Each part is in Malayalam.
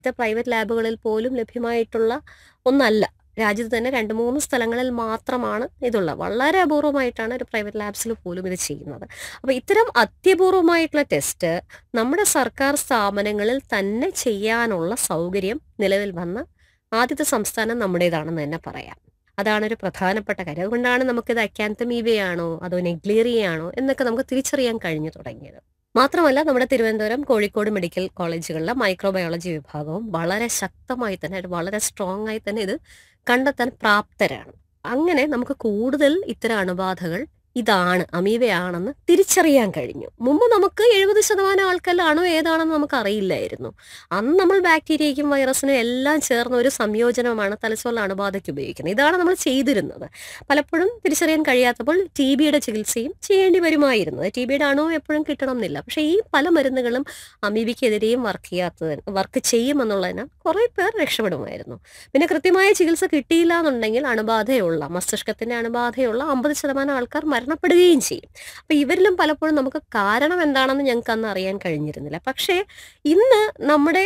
പ്രൈവറ്റ് ലാബുകളിൽ പോലും ലഭ്യമായിട്ടുള്ള ഒന്നല്ല. രാജ്യത്ത് തന്നെ 2-3 സ്ഥലങ്ങളിൽ മാത്രമാണ് ഇതുള്ളത്. വളരെ അപൂർവമായിട്ടാണ് ഒരു പ്രൈവറ്റ് ലാബ്സിൽ പോലും ഇത് ചെയ്യുന്നത്. അപ്പോൾ ഇത്തരം അത്യപൂർവമായിട്ടുള്ള ടെസ്റ്റ് നമ്മുടെ സർക്കാർ സ്ഥാപനങ്ങളിൽ തന്നെ ചെയ്യാനുള്ള സൗകര്യം നിലവിൽ വന്ന ആദ്യത്തെ സംസ്ഥാനം നമ്മുടേതാണെന്ന് തന്നെ പറയാം. അതാണൊരു പ്രധാനപ്പെട്ട കാര്യം. അതുകൊണ്ടാണ് നമുക്കിത് അക്കാന്തമീബയാണോ അതോ നെഗ്ലേറിയയാണോ എന്നൊക്കെ നമുക്ക് തിരിച്ചറിയാൻ കഴിഞ്ഞു തുടങ്ങിയത്. മാത്രമല്ല നമ്മുടെ തിരുവനന്തപുരം, കോഴിക്കോട് മെഡിക്കൽ കോളേജുകളിലെ മൈക്രോബയോളജി വിഭാഗവും വളരെ ശക്തമായി തന്നെ, വളരെ സ്ട്രോങ് ആയി തന്നെ ഇത് കണ്ടെത്താൻ പ്രാപ്തരാണ്. അങ്ങനെ നമുക്ക് കൂടുതൽ ഇത്തരം അണുബാധകൾ ഇതാണ്, അമീബയാണെന്ന് തിരിച്ചറിയാൻ കഴിഞ്ഞു. മുമ്പ് നമുക്ക് 70% ആൾക്കാരിൽ അണു ഏതാണെന്ന് നമുക്ക് അറിയില്ലായിരുന്നു. അന്ന് നമ്മൾ ബാക്ടീരിയയ്ക്കും വൈറസിനും എല്ലാം ചേർന്ന ഒരു സംയോജനമാണ് തലച്ചോറിലെ അണുബാധയ്ക്ക് ഉപയോഗിക്കുന്നത്. ഇതാണ് നമ്മൾ ചെയ്തിരുന്നത്. പലപ്പോഴും തിരിച്ചറിയാൻ കഴിയാത്തപ്പോൾ TBയുടെ ചികിത്സയും ചെയ്യേണ്ടി വരുമായിരുന്നു. TBയുടെ അണു എപ്പോഴും കിട്ടണം എന്നില്ല. പക്ഷേ ഈ പല മരുന്നുകളും അമീബയ്ക്കെതിരെയും വർക്ക് ചെയ്യുമെന്നുള്ളതിനാൽ കുറേ പേർ രക്ഷപ്പെടുമായിരുന്നു. പിന്നെ കൃത്യമായ ചികിത്സ കിട്ടിയില്ല എന്നുണ്ടെങ്കിൽ മസ്തിഷ്കത്തിന്റെ അണുബാധയുള്ള 50% ആൾക്കാർ മരണപ്പെടുകയും ചെയ്യും. അപ്പോൾ ഇവരിലും പലപ്പോഴും നമുക്ക് കാരണം എന്താണെന്ന് ഞങ്ങൾക്ക് അന്ന് അറിയാൻ കഴിഞ്ഞിരുന്നില്ല. പക്ഷേ ഇന്ന് നമ്മുടെ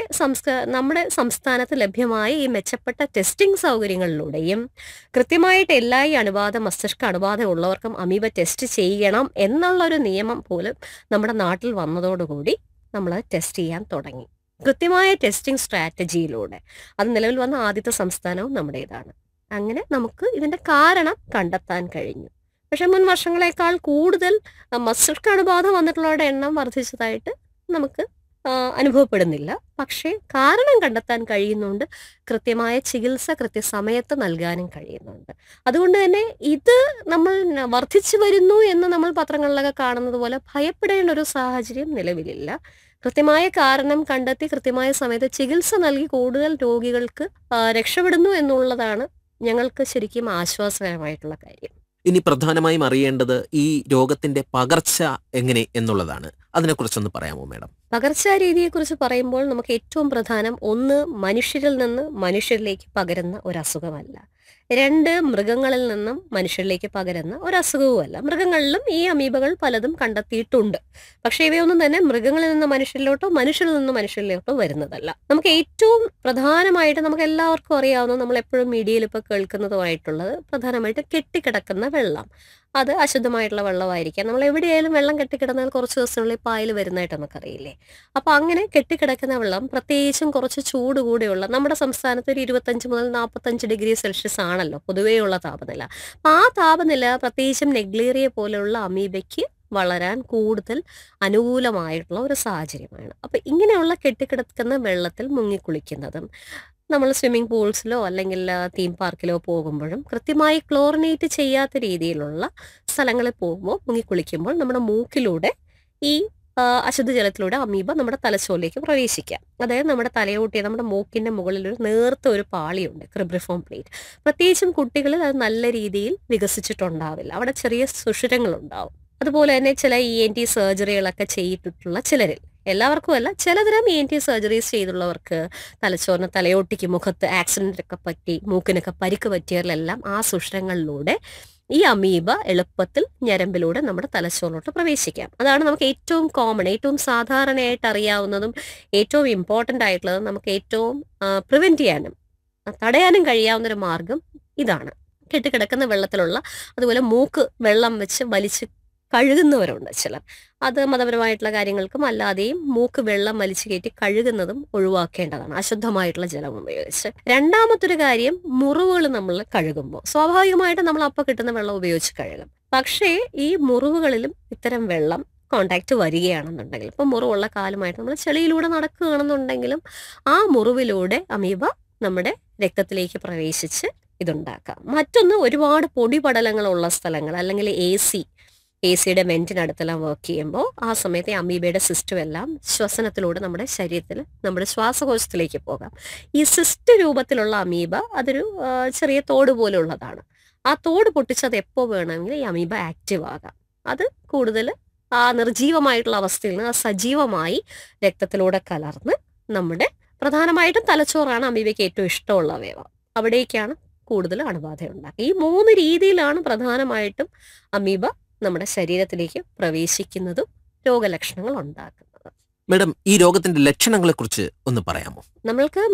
സംസ്ഥാനത്ത് ലഭ്യമായ ഈ മെച്ചപ്പെട്ട ടെസ്റ്റിംഗ് സൗകര്യങ്ങളിലൂടെയും കൃത്യമായിട്ട് എല്ലാ ഈ മസ്തിഷ്ക അണുബാധ ഉള്ളവർക്കും അമീബ ടെസ്റ്റ് ചെയ്യണം എന്നുള്ളൊരു നിയമം പോലും നമ്മുടെ നാട്ടിൽ വന്നതോടുകൂടി നമ്മൾ ടെസ്റ്റ് ചെയ്യാൻ തുടങ്ങി. കൃത്യമായ ടെസ്റ്റിംഗ് സ്ട്രാറ്റജിയിലൂടെ. അത് നിലവിൽ വന്ന ആദ്യത്തെ സംസ്ഥാനവും നമ്മുടേതാണ്. അങ്ങനെ നമുക്ക് ഇതിൻ്റെ കാരണം കണ്ടെത്താൻ കഴിഞ്ഞു. പക്ഷെ മുൻ വർഷങ്ങളെക്കാൾ കൂടുതൽ മസ്തിഷ്ക അണുബാധ വന്നിട്ടുള്ളവരുടെ എണ്ണം വർദ്ധിച്ചതായിട്ട് നമുക്ക് അനുഭവപ്പെടുന്നില്ല. പക്ഷേ കാരണം കണ്ടെത്താൻ കഴിയുന്നുണ്ട്. കൃത്യമായ ചികിത്സ കൃത്യസമയത്ത് നൽകാനും കഴിയുന്നുണ്ട്. അതുകൊണ്ട് തന്നെ ഇത് നമ്മൾ വർദ്ധിച്ചു വരുന്നു എന്ന് നമ്മൾ പത്രങ്ങളിലൊക്കെ കാണുന്നത് പോലെ ഭയപ്പെടേണ്ട ഒരു സാഹചര്യം നിലവിലില്ല. കൃത്യമായ കാരണം കണ്ടെത്തി കൃത്യമായ സമയത്ത് ചികിത്സ നൽകി കൂടുതൽ രോഗികൾക്ക് രക്ഷപ്പെടുന്നു എന്നുള്ളതാണ് ഞങ്ങൾക്ക് ശരിക്കും ആശ്വാസകരമായിട്ടുള്ള കാര്യം. ഇനി പ്രധാനമായും അറിയേണ്ടത് ഈ രോഗത്തിന്റെ പകർച്ച എങ്ങനെ എന്നുള്ളതാണ്. അതിനെക്കുറിച്ചൊന്ന് പറയാമോ മാഡം? പകർച്ചാരീതിയെക്കുറിച്ച് പറയുമ്പോൾ നമുക്ക് ഏറ്റവും പ്രധാനം, ഒന്ന്, മനുഷ്യരിൽ നിന്ന് മനുഷ്യരിലേക്ക് പകരുന്ന ഒരു അസുഖമല്ല. 2, മൃഗങ്ങളിൽ നിന്നും മനുഷ്യരിലേക്ക് പകരുന്ന ഒരു അസുഖവുമല്ല. മൃഗങ്ങളിലും ഈ അമീബകൾ പലതും കണ്ടെത്തിയിട്ടുണ്ട്. പക്ഷേ ഇവയൊന്നും തന്നെ മൃഗങ്ങളിൽ നിന്ന് മനുഷ്യരിലോട്ടോ മനുഷ്യരിൽ നിന്ന് മനുഷ്യരിലോട്ടോ വരുന്നതല്ല. നമുക്ക് ഏറ്റവും പ്രധാനമായിട്ട് നമുക്ക് എല്ലാവർക്കും അറിയാവുന്ന, നമ്മൾ എപ്പോഴും മീഡിയയിൽ ഇപ്പോൾ കേൾക്കുന്നതുമായിട്ടുള്ളത് പ്രധാനമായിട്ട് കെട്ടിക്കിടക്കുന്ന വെള്ളം. അത് അശുദ്ധമായിട്ടുള്ള വെള്ളമായിരിക്കാം. നമ്മൾ എവിടെയായാലും വെള്ളം കെട്ടിക്കിടന്നാൽ കുറച്ച് ദിവസത്തിനുള്ളിൽ പായൽ വരുന്നതായിട്ട് നമുക്കറിയില്ലേ. അപ്പോൾ അങ്ങനെ കെട്ടിക്കിടക്കുന്ന വെള്ളം, പ്രത്യേകിച്ചും കുറച്ച് ചൂട് കൂടെയുള്ള, നമ്മുടെ സംസ്ഥാനത്ത് ഒരു 25 മുതൽ 45 ഡിഗ്രി സെൽഷ്യസ് ആണല്ലോ പൊതുവെയുള്ള താപനില. അപ്പം ആ താപനില പ്രത്യേകിച്ചും നെഗ്ലേറിയ പോലെയുള്ള അമീബയ്ക്ക് വളരാൻ കൂടുതൽ അനുകൂലമായിട്ടുള്ള ഒരു സാഹചര്യമാണ്. അപ്പം ഇങ്ങനെയുള്ള കെട്ടിക്കിടക്കുന്ന വെള്ളത്തിൽ മുങ്ങിക്കുളിക്കുന്നതും, നമ്മൾ സ്വിമ്മിംഗ് പൂൾസിലോ അല്ലെങ്കിൽ തീം പാർക്കിലോ പോകുമ്പോഴും കൃത്യമായി ക്ലോറിനേറ്റ് ചെയ്യാത്ത രീതിയിലുള്ള സ്ഥലങ്ങളിൽ പോകുമ്പോൾ മുങ്ങിക്കുളിക്കുമ്പോൾ നമ്മുടെ മൂക്കിലൂടെ ഈ അശുദ്ധജലത്തിലൂടെ അമീബ നമ്മുടെ തലച്ചോറിലേക്ക് പ്രവേശിക്കാം. അതായത് നമ്മുടെ തലയോട്ടി, നമ്മുടെ മൂക്കിൻ്റെ മുകളിൽ ഒരു നേർത്ത ഒരു പാളിയുണ്ട്, ക്രിബ്രിഫോം പ്ലേറ്റ്. പ്രത്യേകിച്ചും കുട്ടികളിൽ അത് നല്ല രീതിയിൽ വികസിച്ചിട്ടുണ്ടാവില്ല. അവിടെ ചെറിയ സുഷിരങ്ങളുണ്ടാവും. അതുപോലെ തന്നെ ചില ENT സർജറികളൊക്കെ ചെയ്തിട്ടുള്ള ചിലരിൽ, എല്ലാവർക്കും അല്ല, ചിലതരം ENT സർജറീസ് ചെയ്തുള്ളവർക്ക് തലച്ചോറിന്, തലയോട്ടിക്ക്, മുഖത്ത് ആക്സിഡൻ്റൊക്കെ പറ്റി മൂക്കിനൊക്കെ പരിക്ക് പറ്റിയവരിലെല്ലാം ആ സുഷിരങ്ങളിലൂടെ ഈ അമീബ എളുപ്പത്തിൽ ഞരമ്പിലൂടെ നമ്മുടെ തലച്ചോറിലോട്ട് പ്രവേശിക്കാം. അതാണ് നമുക്ക് ഏറ്റവും കോമൺ, ഏറ്റവും സാധാരണയായിട്ട് അറിയാവുന്നതും ഏറ്റവും ഇമ്പോർട്ടൻ്റ് ആയിട്ടുള്ളതും നമുക്ക് ഏറ്റവും പ്രിവെൻറ്റ് ചെയ്യാനും തടയാനും കഴിയാവുന്നൊരു മാർഗം ഇതാണ്. കെട്ടിക്കിടക്കുന്ന വെള്ളത്തിലുള്ള, അതുപോലെ മൂക്ക് വെള്ളം വെച്ച് വലിച്ച് കഴുകുന്നവരുണ്ട് ചിലർ. അത് മതപരമായിട്ടുള്ള കാര്യങ്ങൾക്കും അല്ലാതെയും മൂക്ക് വെള്ളം വലിച്ചു കയറ്റി കഴുകുന്നതും ഒഴിവാക്കേണ്ടതാണ്, അശുദ്ധമായിട്ടുള്ള ജലം ഉപയോഗിച്ച്. രണ്ടാമത്തൊരു കാര്യം, മുറിവുകൾ നമ്മൾ കഴുകുമ്പോൾ സ്വാഭാവികമായിട്ട് നമ്മൾ അപ്പോൾ കിട്ടുന്ന വെള്ളം ഉപയോഗിച്ച് കഴുകും. പക്ഷേ ഈ മുറിവുകളിലും ഇത്തരം വെള്ളം കോണ്ടാക്റ്റ് വരികയാണെന്നുണ്ടെങ്കിൽ, ഇപ്പം മുറിവുള്ള കാലുമായിട്ട് നമ്മൾ ചെളിയിലൂടെ നടക്കുകയാണെന്നുണ്ടെങ്കിലും ആ മുറിവിലൂടെ അമീബ നമ്മുടെ രക്തത്തിലേക്ക് പ്രവേശിച്ച് ഇതുണ്ടാക്കാം. മറ്റൊന്ന്, ഒരുപാട് പൊടിപടലങ്ങളുള്ള സ്ഥലങ്ങൾ അല്ലെങ്കിൽ AC-യുടെ വെന്റിനടുത്തെല്ലാം വർക്ക് ചെയ്യുമ്പോൾ ആ സമയത്ത് അമീബയുടെ സിസ്റ്റം എല്ലാം ശ്വസനത്തിലൂടെ നമ്മുടെ ശരീരത്തിൽ, നമ്മുടെ ശ്വാസകോശത്തിലേക്ക് പോകാം. ഈ സിസ്റ്റ് രൂപത്തിലുള്ള അമീബ അതൊരു ചെറിയ തോട് പോലുള്ളതാണ്. ആ തോട് പൊട്ടിച്ചത് എപ്പോൾ വേണമെങ്കിൽ ഈ അമീബ ആക്റ്റീവ് ആകാം. അത് കൂടുതൽ ആ നിർജീവമായിട്ടുള്ള അവസ്ഥയിൽ നിന്ന് സജീവമായി രക്തത്തിലൂടെ കലർന്ന് നമ്മുടെ, പ്രധാനമായിട്ടും തലച്ചോറാണ് അമീബയ്ക്ക് ഏറ്റവും ഇഷ്ടമുള്ള അവയവം, അവിടേക്കാണ് കൂടുതൽ അണുബാധ ഉണ്ടാക്കുക. ഈ 3 രീതിയിലാണ് പ്രധാനമായിട്ടും അമീബ നമ്മുടെ ശരീരത്തിലേക്ക് പ്രവേശിക്കുന്നതും രോഗലക്ഷണങ്ങൾ ഉണ്ടാക്കുന്നത്. മാഡം, ഈ രോഗത്തിന്റെ ലക്ഷണങ്ങളെക്കുറിച്ച് ഒന്ന് പറയാമോ? നമ്മൾക്ക്